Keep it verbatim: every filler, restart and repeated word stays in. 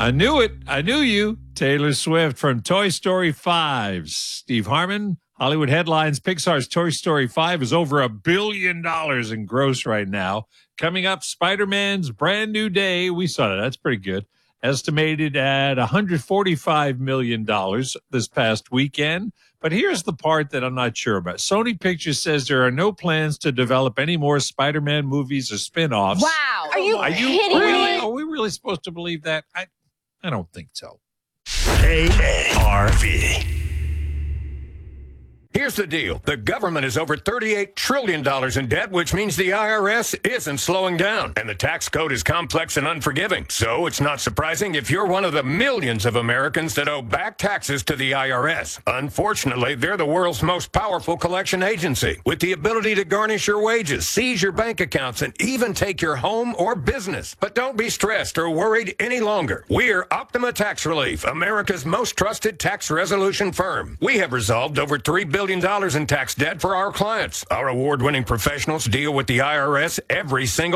I knew it. I knew you. Taylor Swift from Toy Story five. Steve Harmon, Hollywood headlines. Pixar's Toy Story five is over a billion dollars in gross right now. Coming up, Spider-Man's Brand New Day. We saw that. That's pretty good. Estimated at one hundred forty-five million dollars this past weekend. But here's the part that I'm not sure about. Sony Pictures says there are no plans to develop any more Spider-Man movies or spin-offs. Wow. Are you, Are you kidding really? me? Are we really supposed to believe that? I, I don't think so. A R V. Here's the deal. The government is over thirty-eight trillion dollars in debt, which means the I R S isn't slowing down. And the tax code is complex and unforgiving. So it's not surprising if you're one of the millions of Americans that owe back taxes to the I R S. Unfortunately, they're the world's most powerful collection agency, with the ability to garnish your wages, seize your bank accounts, and even take your home or business. But don't be stressed or worried any longer. We're Optima Tax Relief, America's most trusted tax resolution firm. We have resolved over three billion dollars in tax debt for our clients. Our award-winning professionals deal with the I R S every single